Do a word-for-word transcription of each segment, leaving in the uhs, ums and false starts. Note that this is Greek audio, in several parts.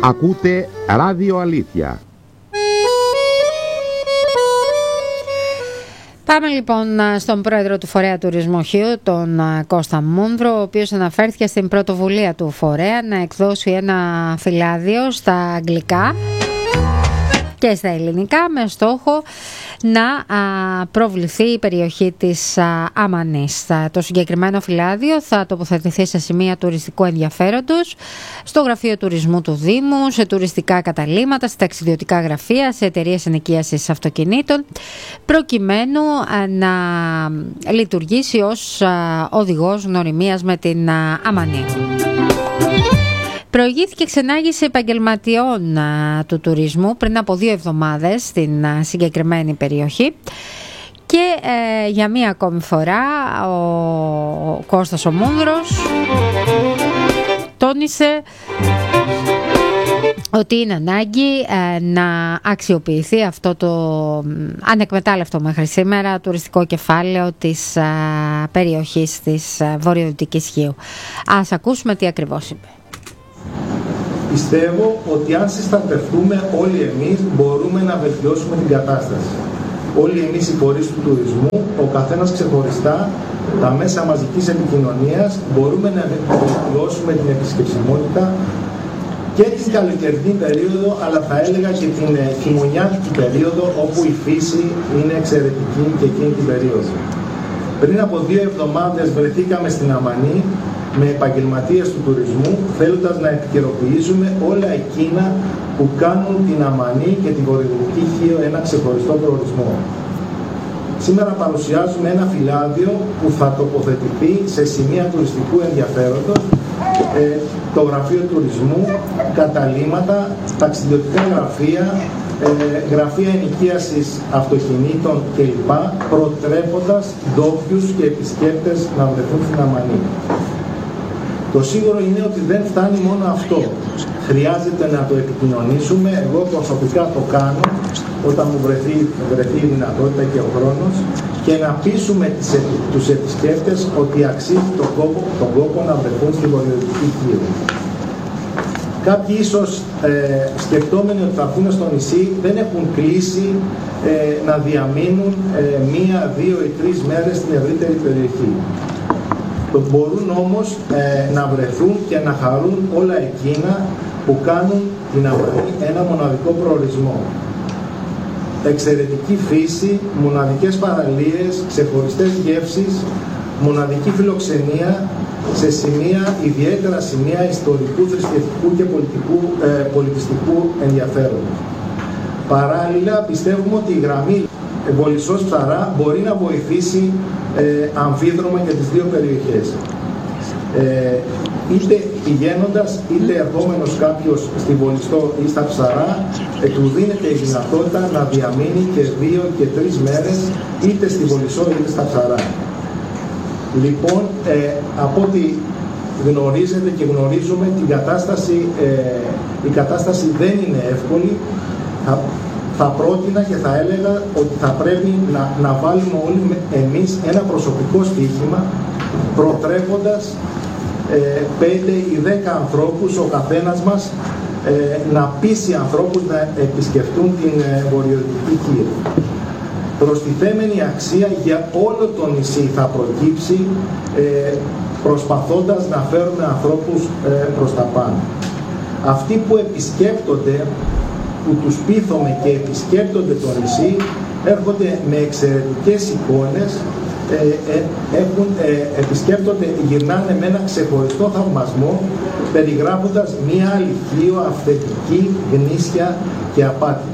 Ακούτε Ράδιο Αλήθεια. Πάμε λοιπόν στον πρόεδρο του Φορέα Τουρισμού Χίου, τον Κώστα Μούνδρο, ο οποίος αναφέρθηκε στην πρωτοβουλία του Φορέα να εκδώσει ένα φυλάδιο στα αγγλικά και στα ελληνικά με στόχο να προβληθεί η περιοχή της Αμανής. Το συγκεκριμένο φυλάδιο θα τοποθετηθεί σε σημεία τουριστικού ενδιαφέροντος, στο γραφείο τουρισμού του Δήμου, σε τουριστικά καταλύματα, σε ταξιδιωτικά γραφεία, σε εταιρείες ενοικίασης αυτοκινήτων, προκειμένου να λειτουργήσει ως οδηγός γνωριμίας με την Αμανή. Προηγήθηκε ξενάγηση επαγγελματιών α, του τουρισμού πριν από δύο εβδομάδες στην α, συγκεκριμένη περιοχή και ε, για μία ακόμη φορά ο, ο Κώστας ο Μούνδρος τόνισε ότι είναι ανάγκη ε, να αξιοποιηθεί αυτό το ανεκμετάλλευτο μέχρι σήμερα τουριστικό κεφάλαιο της α, περιοχής της α, βορειοδυτικής Χίου. Ας ακούσουμε τι ακριβώς είπε. Πιστεύω ότι αν συστατευτούμε όλοι εμείς μπορούμε να βελτιώσουμε την κατάσταση. Όλοι εμείς οι φορείς του τουρισμού, ο καθένας ξεχωριστά, τα μέσα μαζικής επικοινωνίας, μπορούμε να βελτιώσουμε την επισκεψιμότητα και την καλοκαιρινή περίοδο, αλλά θα έλεγα και την χειμωνιάτικη περίοδο, όπου η φύση είναι εξαιρετική και εκείνη την περίοδο. Πριν από δύο εβδομάδες βρεθήκαμε στην Αμανή με επαγγελματίες του τουρισμού, θέλοντας να επικαιροποιήσουμε όλα εκείνα που κάνουν την Αμανή και την βορειοδυτική Χίο ένα ξεχωριστό προορισμό. Σήμερα παρουσιάζουμε ένα φυλάδιο που θα τοποθετηθεί σε σημεία τουριστικού ενδιαφέροντος, ε, το γραφείο τουρισμού, καταλύματα, ταξιδιωτικά γραφεία, ε, γραφεία ενοικίασης αυτοκινήτων κλπ, προτρέποντας ντόπιους και επισκέπτες να βρεθούν στην Αμανή. Το σίγουρο είναι ότι δεν φτάνει μόνο αυτό. Χρειάζεται να το επικοινωνήσουμε. Εγώ προσωπικά το κάνω όταν μου βρεθεί, βρεθεί η δυνατότητα και ο χρόνος, και να πείσουμε τις, τους επισκέπτες ότι αξίζει τον κόπο, τον κόπο να βρεθούν στη βορειοδυτική Χίο. Κάποιοι ίσως ε, σκεπτόμενοι ότι θα έρθουν στο νησί δεν έχουν κλείσει ε, να διαμείνουν ε, μία, δύο ή τρεις μέρες στην ευρύτερη περιοχή. Μπορούν όμως ε, να βρεθούν και να χαρούν όλα εκείνα που κάνουν την Αμανή ένα μοναδικό προορισμό. Εξαιρετική φύση, μοναδικές παραλίες, ξεχωριστές γεύσεις, μοναδική φιλοξενία σε σημεία, ιδιαίτερα σημεία ιστορικού, θρησκευτικού και πολιτικού, ε, πολιτιστικού ενδιαφέροντος. Παράλληλα, πιστεύουμε ότι η γραμμή Βολισσός-Ψαρά μπορεί να βοηθήσει ε, αμφίδρομα για τις δύο περιοχές. Ε, είτε πηγαίνοντας είτε ερχόμενος κάποιος στη Βολισσό ή στα Ψαρά, ε, του δίνεται η δυνατότητα να διαμείνει και δύο και τρεις μέρες είτε στη Βολισσό είτε στα Ψαρά. Λοιπόν, ε, από ό,τι γνωρίζετε και γνωρίζουμε, την κατάσταση, ε, η κατάσταση δεν είναι εύκολη. Θα, θα πρότεινα και θα έλεγα ότι θα πρέπει να, να βάλουμε όλοι εμείς ένα προσωπικό στοίχημα, προτρέποντας ε, πέντε ή δέκα ανθρώπους ο καθένας μας ε, να πείσει ανθρώπους να επισκεφτούν την ε, βορειοδυτική Χίο. Προστιθέμενη αξία για όλο το νησί θα προκύψει ε, προσπαθώντας να φέρουμε ανθρώπους ε, προς τα πάνω. Αυτοί που επισκέπτονται, που τους πείθομαι και επισκέπτονται το νησί, έρχονται με εξαιρετικές εικόνες, ε, ε, έχουν, ε, επισκέπτονται, γυρνάνε με ένα ξεχωριστό θαυμασμό, περιγράφοντας μία άλλη Χίο αυθεντική, γνήσια και απάτη.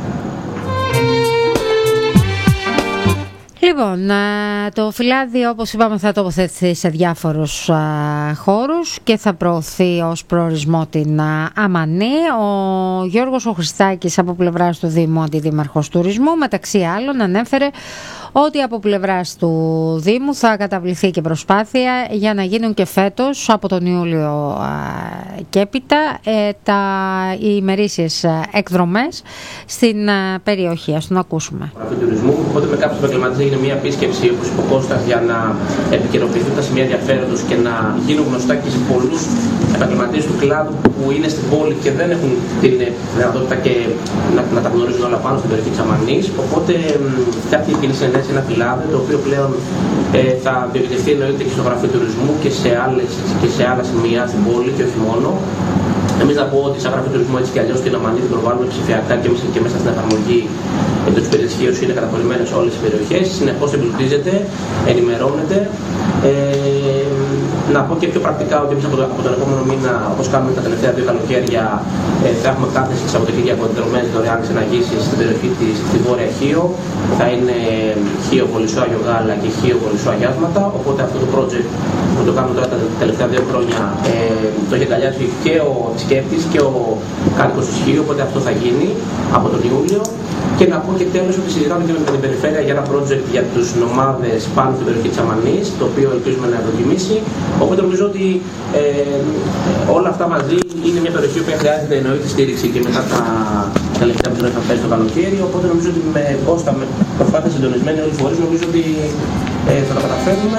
Λοιπόν, το φυλάδιο, όπως είπαμε, θα τοποθετηθεί σε διάφορους χώρους και θα προωθεί ως προορισμό την Αμανή. Ο Γιώργος ο Χριστάκης από πλευράς του Δήμου, αντιδήμαρχος τουρισμού, μεταξύ άλλων ανέφερε ότι από πλευράς του Δήμου θα καταβληθεί και προσπάθεια για να γίνουν και φέτος από τον Ιούλιο και έπειτα τα, οι ημερήσιες εκδρομές στην περιοχή. Ας τον ακούσουμε. Τουρισμού, οπότε με κάποιους επαγγελματίες έγινε μια επίσκεψη, όπως είπε ο Κώστας, για να επικαιροποιηθούν τα σημεία ενδιαφέροντος και να γίνουν γνωστά και σε πολλούς επαγγελματίες του κλάδου που είναι στην πόλη και δεν έχουν την δυνατότητα και να, να τα γνωρίζουν όλα πάνω στην περιοχή της Αμανής. Οπότε φτιάχτηκε κοινή συνενέση ένα φυλάδι, το οποίο πλέον ε, θα διοικητευτεί εννοείται και στο γραφείο τουρισμού και σε, άλλες, και σε άλλα σημεία στην πόλη και όχι μόνο. Εμείς να πω ότι σαν γραφείο τουρισμού έτσι κι αλλιώς την Αμανή την προβάλλουμε ψηφιακά και, και μέσα στην εφαρμογή του υπηρεσίας είναι καταχωρημένες όλες τις περιοχές. Συνεχώς εμπλουτίζεται, ενημερώνεται. Ε, να πω και πιο πρακτικά ότι εμείς από, το, από τον επόμενο μήνα, όπως κάνουμε τα τελευταία δύο καλοκαίρια, ε, θα έχουμε κάθε Σαββατοκύριακο δρομές δωρεάν ξεναγήσεις στην περιοχή της στη Βόρεια Χίο. Θα είναι Χίο Βολισσό Άγιο Γάλα και Χίο Βολισσό Αγιάσματα. Οπότε αυτό το project που το κάνουμε τώρα τα τελευταία δύο χρόνια ε, το έχει αγκαλιάσει και ο επισκέπτης και ο κάτοικος της Χίου. Οπότε αυτό θα γίνει από τον Ιούλιο. Και να πω και τέλος ότι συζητάμε και με την περιφέρεια για ένα project για τους νομάδες πάνω στην περιοχή της Αμανής, το οποίο ελπίζουμε να ευδοκιμήσει. Οπότε νομίζω ότι ε, όλα αυτά μαζί είναι μια περιοχή που χρειάζεται εννοείται στήριξη και μετά τα τελευταία που θα πέσει το καλοκαίρι. Οπότε νομίζω ότι με Κώστα, με προσπάθεια συντονισμένη όλοι οι φορείς, νομίζω ότι ε, θα τα καταφέρουμε.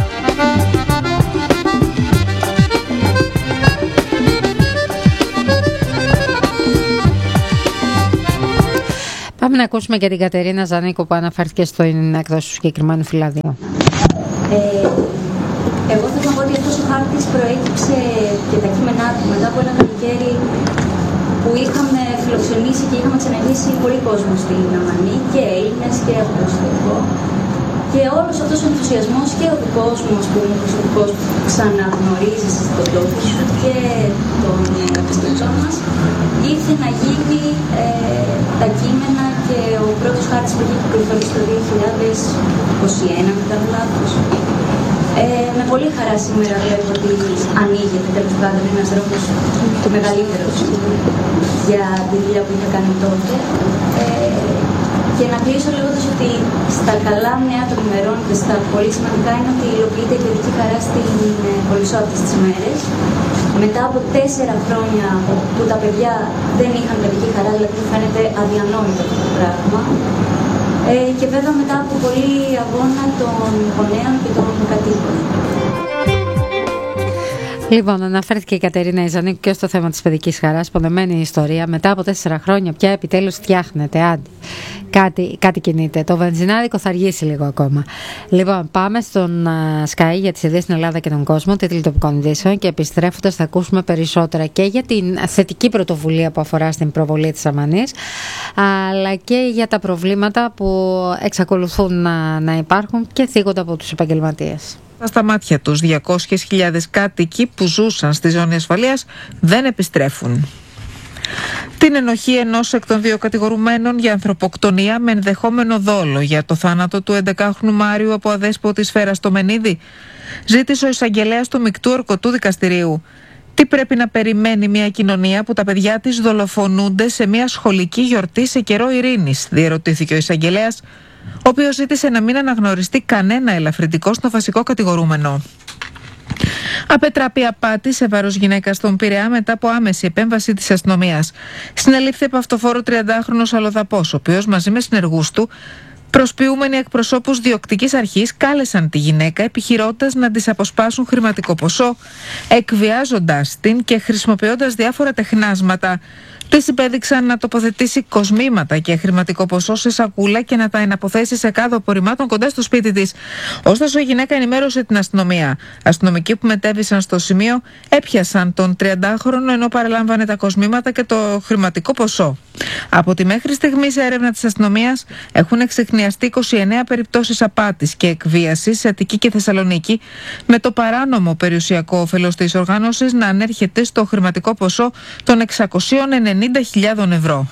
Πάμε να ακούσουμε και την Κατερίνα Ζανίκο που αναφέρθηκε στην έκδοση του συγκεκριμένου φυλαδίου. Ε, εγώ θέλω να πω ότι αυτός ο χάρτης προέκυψε και τα κείμενά του μετά από ένα καλοκαίρι που είχαμε φιλοξενήσει και είχαμε ξαναγήσει πολύ κόσμο στην Αμανή, και Έλληνες και από το εξωτερικό. Και όλος αυτός ο ενθουσιασμός και ο δικός μου, ας πούμε, προσωπικός που ξαναγνωρίζεις τον τόπο σου και τον επιστολτών μας, ήρθε να γίνει ε, τα κείμενα και ο πρώτος χάρτης που είχε κυκλοφορήσει το δύο χιλιάδες είκοσι ένα, αν δεν κάνω λάθος. Ε, με πολύ χαρά σήμερα βλέπω ότι ανοίγεται τέλος πάντων ένας δρόμος και μεγαλύτερος για τη δουλειά που είχα κάνει τότε. Ε, Και να κλείσω λέγοντας ότι στα καλά νέα των ημερών και στα πολύ σημαντικά είναι ότι υλοποιείται η παιδική χαρά στην Βολισσό αυτές τις μέρες. Μετά από τέσσερα χρόνια που τα παιδιά δεν είχαν παιδική χαρά, δηλαδή μου φαίνεται αδιανόητο αυτό το πράγμα. Ε, και βέβαια μετά από πολύ αγώνα των γονέων και των κατοίκων. Λοιπόν, αναφέρθηκε η Κατερίνα Ζανίκου και στο θέμα της παιδικής χαράς. Πονεμένη η ιστορία. Μετά από τέσσερα χρόνια πια επιτέλους φτιάχνεται. Άντε. Κάτι, κάτι κινείται. Το βενζινάδικο θα αργήσει λίγο ακόμα. Λοιπόν, πάμε στον uh, Sky για τις ειδήσεις στην Ελλάδα και τον κόσμο, τίτλοι τοπικών ειδήσεων, και επιστρέφοντας θα ακούσουμε περισσότερα και για την θετική πρωτοβουλία που αφορά στην προβολή της Αμανής, αλλά και για τα προβλήματα που εξακολουθούν να, να υπάρχουν και θίγονται από τους επαγγελματίες. Στα μάτια τους διακόσιες χιλιάδες κάτοικοι που ζούσαν στη ζώνη ασφαλείας δεν επιστρέφουν. Την ενοχή ενός εκ των δύο κατηγορουμένων για ανθρωποκτονία με ενδεχόμενο δόλο για το θάνατο του έντεκάχρονου Μάριου από αδέσποτη σφαίρα στο Μενίδη ζήτησε ο εισαγγελέας του Μεικτού Ορκωτού Δικαστηρίου. Τι πρέπει να περιμένει μια κοινωνία που τα παιδιά της δολοφονούνται σε μια σχολική γιορτή σε καιρό ειρήνης, διερωτήθηκε ο εισαγγελέας, ο οποίος ζήτησε να μην αναγνωριστεί κανένα ελαφρυντικό στο βασικό κατηγορούμενο. Απετράπη απάτη σε βάρος γυναίκας στον Πειραιά μετά από άμεση επέμβαση της αστυνομίας. Συνελήφθη από αυτοφόρο τριαντάχρονος αλλοδαπός, ο οποίος μαζί με συνεργούς του, προσποιούμενοι εκπροσώπους διοκτικής αρχής, κάλεσαν τη γυναίκα επιχειρώντας να της αποσπάσουν χρηματικό ποσό, εκβιάζοντας την και χρησιμοποιώντας διάφορα τεχνάσματα. Της υπέδειξαν να τοποθετήσει κοσμήματα και χρηματικό ποσό σε σακούλα και να τα εναποθέσει σε κάδο απορριμμάτων κοντά στο σπίτι της. Ωστόσο, η γυναίκα ενημέρωσε την αστυνομία. Αστυνομικοί που μετέβησαν στο σημείο έπιασαν τον τριαντάχρονο ενώ παραλάμβανε τα κοσμήματα και το χρηματικό ποσό. Από τη μέχρι στιγμής έρευνα της αστυνομίας έχουν εξεχνιαστεί είκοσι εννέα περιπτώσεις απάτης και εκβίασης σε Αττική και Θεσσαλονίκη, με το παράνομο περιουσιακό όφελος της οργάνωσης να ανέρχεται στο χρηματικό ποσό των εξακόσιες ενενήντα χιλιάδες ευρώ.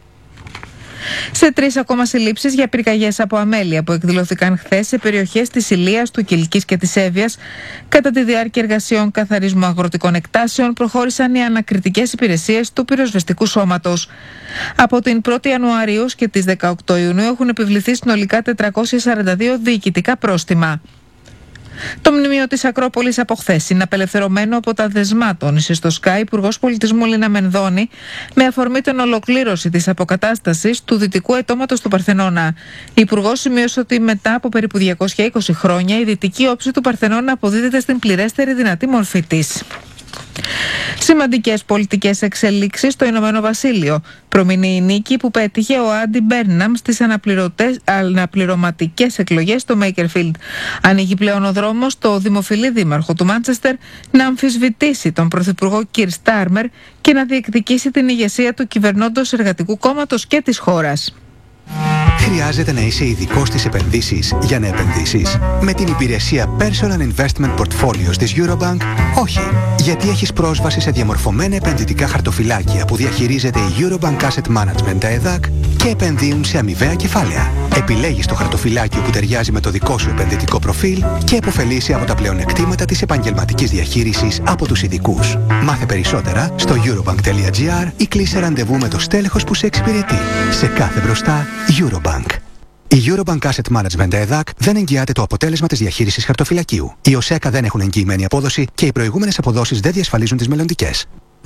Σε τρεις ακόμα συλλήψεις για πυρκαγιές από αμέλεια που εκδηλώθηκαν χθες σε περιοχές της Ηλίας, του Κιλκής και της Εύβοιας, κατά τη διάρκεια εργασιών καθαρισμού αγροτικών εκτάσεων, προχώρησαν οι ανακριτικές υπηρεσίες του πυροσβεστικού σώματος. Από την πρώτη Ιανουαρίου και τις δεκαοκτώ Ιουνίου έχουν επιβληθεί συνολικά τετρακόσια σαράντα δύο διοικητικά πρόστιμα. Το μνημείο της Ακρόπολης από χθες είναι απελευθερωμένο από τα δεσμά, τόνισε στο Sky Υπουργός Πολιτισμού Λίνα Μενδώνη, με αφορμή την ολοκλήρωση της αποκατάστασης του δυτικού αιτώματος του Παρθενώνα. Η Υπουργός σημείωσε ότι μετά από περίπου διακόσια είκοσι χρόνια η δυτική όψη του Παρθενώνα αποδίδεται στην πληρέστερη δυνατή μορφή της. Σημαντικές πολιτικές εξελίξεις στο Ηνωμένο Βασίλειο. Προμηνή η νίκη που πέτυχε ο Άντι Μπέρναμ στις αναπληρωματικές εκλογές στο Μέικερφιλντ. Ανοίγει πλέον ο δρόμος στο δημοφιλή δήμαρχο του Μάντσεστερ να αμφισβητήσει τον πρωθυπουργό Κιρ Στάρμερ και να διεκδικήσει την ηγεσία του κυβερνώντος εργατικού κόμματος και της χώρας. Χρειάζεται να είσαι ειδικός στις επενδύσεις για να επενδύσεις? Με την υπηρεσία Personal Investment Portfolios της Eurobank, όχι. Γιατί έχεις πρόσβαση σε διαμορφωμένα επενδυτικά χαρτοφυλάκια που διαχειρίζεται η Eurobank Asset Management, τα ΕΔΑΚ, και επενδύουν σε αμοιβαία κεφάλαια. Επιλέγεις το χαρτοφυλάκιο που ταιριάζει με το δικό σου επενδυτικό προφίλ και επωφελείσαι από τα πλεονεκτήματα της επαγγελματικής διαχείρισης από τους ειδικούς. Μάθε περισσότερα στο eurobank.gr ή κλείσε ραντεβού με το στέλεχος που σε εξυπηρετεί. Σε κάθε μπροστά, Eurobank. Η Eurobank Asset Management ΕΔΑΚ δεν εγγυάται το αποτέλεσμα της διαχείρισης χαρτοφυλακίου. Οι ΟΣΕΚΑ δεν έχουν εγγυημένη απόδοση και οι προηγούμενες αποδόσεις δεν διασφαλίζουν τις μελλοντικές.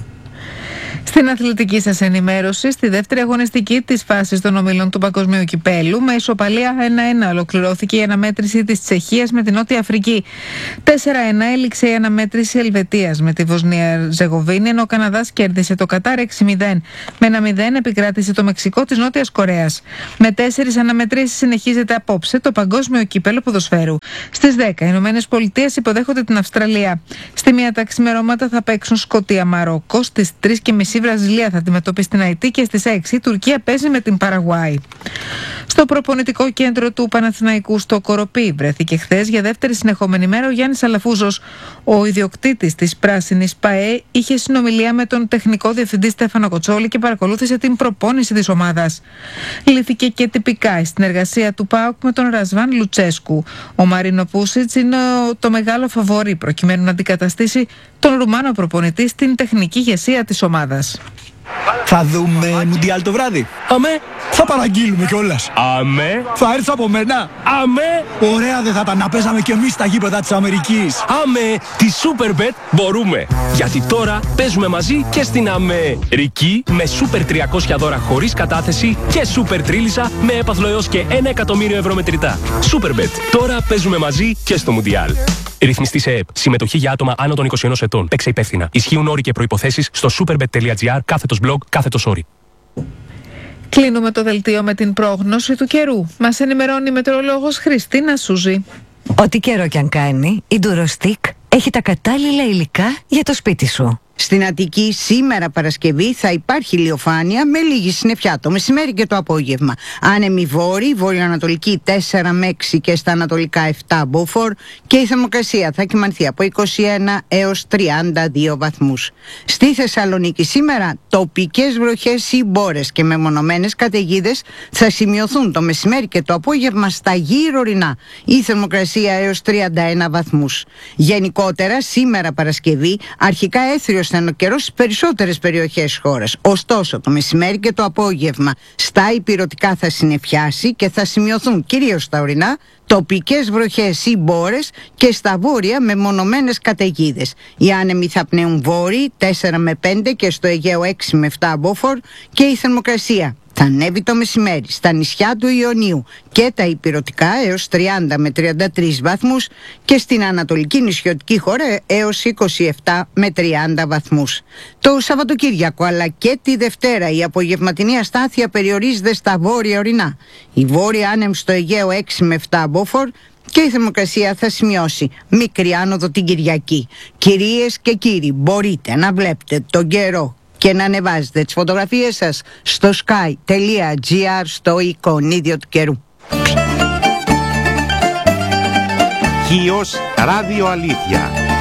Στην αθλητική σας ενημέρωση, στη δεύτερη αγωνιστική της φάσης των ομίλων του Παγκοσμίου Κυπέλου, με ισοπαλία ένα ένα ολοκληρώθηκε η αναμέτρηση της Τσεχίας με την Νότια Αφρική. τέσσερα ένα έληξε η αναμέτρηση Ελβετίας με τη Βοσνία Ζεγοβίνη, ενώ ο Καναδάς κέρδισε το Κατάρ έξι μηδέν. Με ένα μηδέν επικράτησε το Μεξικό της Νότιας Κορέας. Με τέσσερις αναμετρήσεις συνεχίζεται απόψε το Παγκόσμιο Κύπελο Ποδοσφαίρου. Στις δέκα οι Ηνωμένες Πολιτείες υποδέχονται την Αυστραλία. Στη μία τα ξημερώματα θα παίξουν Σκωτία Μαρόκο, στις τρεις και μισή η Βραζιλία θα αντιμετωπίσει την Αϊτή και στις έξι η Τουρκία παίζει με την Παραγουάη. Στο προπονητικό κέντρο του Παναθηναϊκού στο Κοροπή βρέθηκε χθες για δεύτερη συνεχόμενη μέρα ο Γιάννης Αλαφούζος. Ο ιδιοκτήτης της Πράσινης ΠΑΕ είχε συνομιλία με τον τεχνικό διευθυντή Στέφανο Κοτσόλη και παρακολούθησε την προπόνηση της ομάδας. Λύθηκε και τυπικά η συνεργασία του ΠΑΟΚ με τον Ρασβάν Λουτσέσκου. Ο Μαρίνο Πούσιτς είναι το μεγάλο φαβορί προκειμένου να αντικαταστήσει τον Ρουμάνο προπονητή στην τεχνική ηγεσία της ομάδας. Θα δούμε Μουντιάλ το βράδυ. Αμέ. Θα παραγγείλουμε κιόλας. Αμέ. Θα έρθει από μένα. Αμέ. Ωραία δεν θα ήταν να παίζαμε κι εμείς στα γήπεδα της Αμερικής. Αμέ. Τη Superbet μπορούμε. Γιατί τώρα παίζουμε μαζί και στην Αμερική με Super τριακόσια δώρα χωρίς κατάθεση και Super Τρίλισσα με έπαθλο έως και ένα εκατομμύριο ευρώ μετρητά. Superbet. Τώρα παίζουμε μαζί και στο Μουντιάλ. Ρυθμιστή σε ΕΕΠ. Συμμετοχή για άτομα άνω των είκοσι ενός ετών. Παίξε υπεύθυνα. Ισχύουν όροι και προϋποθέσεις στο superbet.gr κάθετος blog κάθετος όροι. Κλείνουμε το δελτίο με την πρόγνωση του καιρού. Μας ενημερώνει η μετεωρολόγος Χριστίνα Σούζη. Ό,τι καιρό κι αν κάνει, η Ντουροστικ έχει τα κατάλληλα υλικά για το σπίτι σου. Στην Αττική σήμερα Παρασκευή θα υπάρχει ηλιοφάνεια με λίγη συννεφιά το μεσημέρι και το απόγευμα. Άνεμη βόρη, βορειοανατολική τέσσερα με έξι και στα ανατολικά επτά μποφόρ και η θερμοκρασία θα κυμανθεί από είκοσι ένα έως τριάντα δύο βαθμούς. Στη Θεσσαλονίκη σήμερα τοπικές βροχές ή μπόρες και μεμονωμένες καταιγίδες θα σημειωθούν το μεσημέρι και το απόγευμα στα γύρω ορεινά. Η θερμοκρασία έως τριάντα ένα βαθμούς. Γενικότερα σήμερα Παρασκευή αρχικά έθριος ήταν ο καιρός στις περισσότερες περιοχές χώρας. Ωστόσο, το μεσημέρι και το απόγευμα στα ηπειρωτικά θα συννεφιάσει και θα σημειωθούν κυρίως στα ορεινά τοπικές βροχές ή μπόρες και στα βόρεια με μονομένες καταιγίδες. Οι άνεμοι θα πνέουν βόρειοι τέσσερα με πέντε και στο Αιγαίο έξι με επτά μποφόρ και η θερμοκρασία θα ανέβει το μεσημέρι στα νησιά του Ιωνίου και τα ηπειρωτικά έως τριάντα με τριάντα τρεις βαθμούς και στην ανατολική νησιωτική χώρα έως είκοσι επτά με τριάντα βαθμούς. Το Σαββατοκύριακο αλλά και τη Δευτέρα η απογευματινή αστάθεια περιορίζεται στα βόρεια ορεινά. Η βόρεια άνεμη στο Αιγαίο έξι με επτά μποφόρ και η θερμοκρασία θα σημειώσει μικρή άνοδο την Κυριακή. Κυρίες και κύριοι, μπορείτε να βλέπετε τον καιρό και να ανεβάζετε τις φωτογραφίες σας στο sky.gr στο εικονίδιο του καιρού. Χίος Ράδιο Αλήθεια.